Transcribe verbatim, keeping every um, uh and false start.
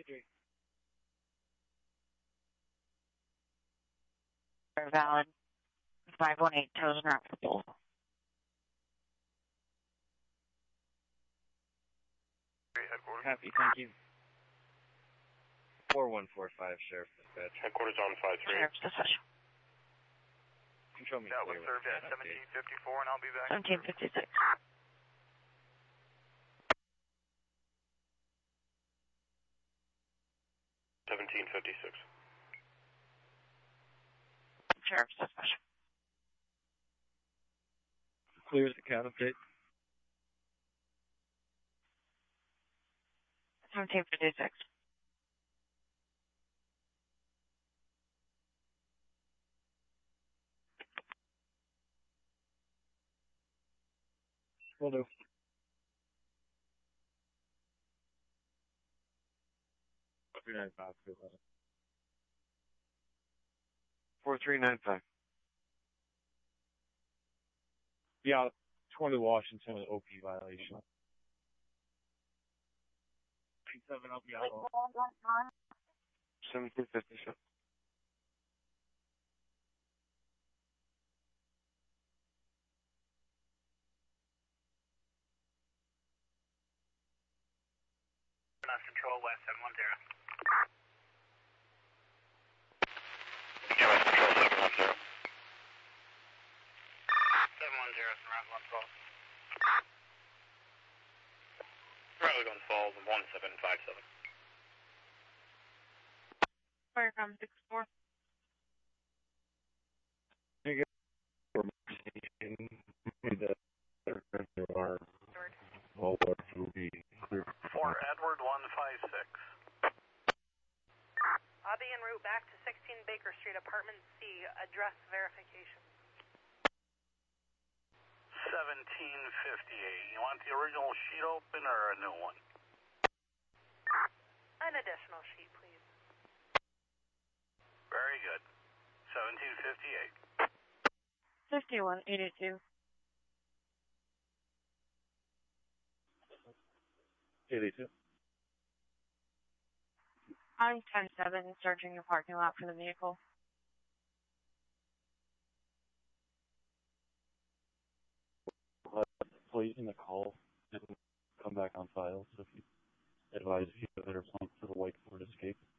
three. Valid. five one eight, toes and rockable. Happy, thank you. four one four five, Sheriff Dispatch. Headquarters on five three. Sheriff's dispatch. Control me That clear. was served at seventeen fifty-four, and I'll be back. seventeen fifty-six. seventeen fifty-six. Sheriff's dispatch. Clears the counterfeit. seventeen fifty-six. Will do. three nine five, four three nine five. Yeah, twenty Washington with O P violation. seven up, yeah. seventeen fifty-six. Control West seven one zero. Yeah, West Control seven one zero. seven one zero, surround one twelve. Currently going to fall one seven five seven. Firecom six four. For Edward one five six. I'll be en route back to sixteen Baker Street, Apartment C, address verification. seventeen fifty-eight. You want the original sheet open or a new one? An additional sheet, please. Very good. seventeen fifty-eight. fifty-one eighty-two. eighty-two. I'm ten seven, searching the parking lot for the vehicle. Plate in the call didn't come back on file, so if you advise if you have a response to the white Ford Escape.